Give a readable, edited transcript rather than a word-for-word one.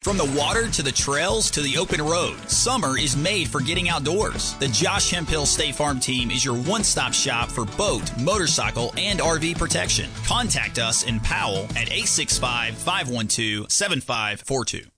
From the water to the trails to the open road, summer is made for getting outdoors. The Josh Hemphill State Farm team is your one-stop shop for boat, motorcycle, and RV protection. Contact us in Powell at 865-512-7542.